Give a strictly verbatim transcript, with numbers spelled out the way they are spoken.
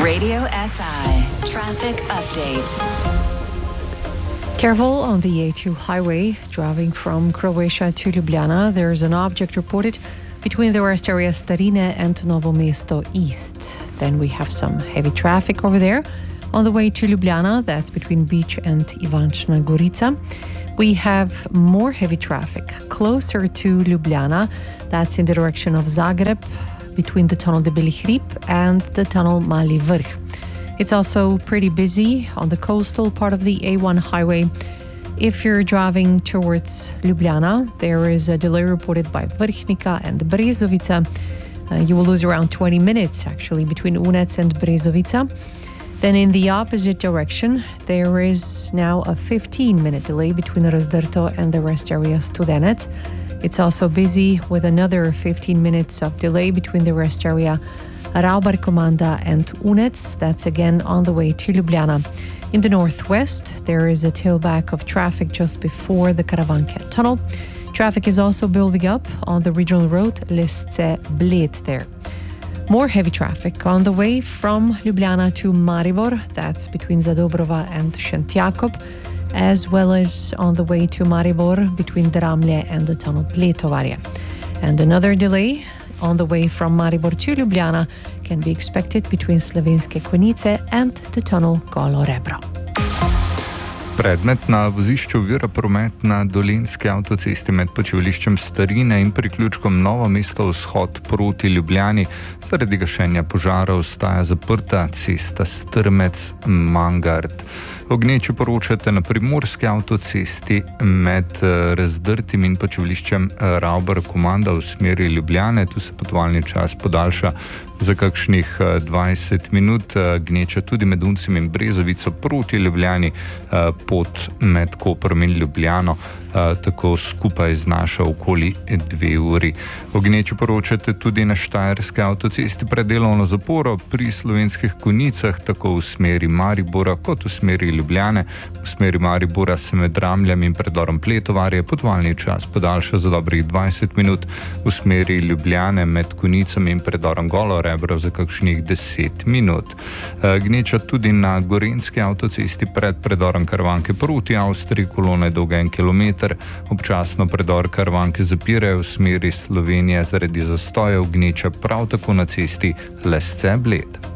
Radio S I Traffic Update. Careful on the A two highway, driving from Croatia to Ljubljana. There's an object reported between the rest area Starine and Novo Mesto East. Then we have some heavy traffic over there. On the way to Ljubljana, that's between Beach and Ivančna Gorica. We have more heavy traffic closer to Ljubljana. That's in the direction of Zagreb, between the tunnel de Beli Hrib and the tunnel Mali Vrh. It's also pretty busy on the coastal part of the A one highway. If you're driving towards Ljubljana, there is a delay reported by Vrhnika and Brezovica. Uh, you will lose around twenty minutes actually between Unec and Brezovica. Then in the opposite direction, there is now a fifteen minute delay between Razdrto and the rest area Studenec. It's also busy with another fifteen minutes of delay between the rest area Raubar Komanda and Unec. That's again on the way to Ljubljana. In the northwest, there is a tailback of traffic just before the Karavanke tunnel. Traffic is also building up on the regional road Lesce-Bled there. More heavy traffic on the way from Ljubljana to Maribor. That's between Zadobrova and Šentjakov, as well as on the way to Maribor between Dramlje and the tunnel Pletovarje. And another delay on the way from Maribor to Ljubljana can be expected between Slovenske Konjice and the tunnel Golo Rebro. Predmet na vozišču ovira promet na Dolenjski avtocesti med počivališčem Starine in priključkom Novo Mesto vzhod proti Ljubljani. Zaradi gašenja požara ostaja zaprta cesta Strmec-Mangart. O gneču poročate na primorski avtocesti med Razdrtim in počivališčem Raubar Komanda v smeri Ljubljane. Tu se potovalni čas podaljša za kakšnih dvajset minut. Gneča tudi med Uncem in Brezovico proti Ljubljani, pot med Koprom in Ljubljano tako skupaj znaša okoli dve uri. O gneču poročate tudi na Štajerski avtocesti pred delovno zaporo pri Slovenskih Konjicah, tako v smeri Maribora kot v smeri Ljubljane. V smeri Maribora se med Dramljem in predorom Pletovarje potovalni čas podaljša za dobrih dvajset minut, v smeri Ljubljane med Konjicami in predorom Golo Rebro za kakšnih deset minut. Gneča tudi na Gorenjski avtocesti pred predorom Karavanke proti Avstriji, kolona je dolga en kilometer. Občasno predor Karavanke zapirajo v smeri Slovenije zaradi zastojev. Gneča prav tako na cesti Lesce-Bled.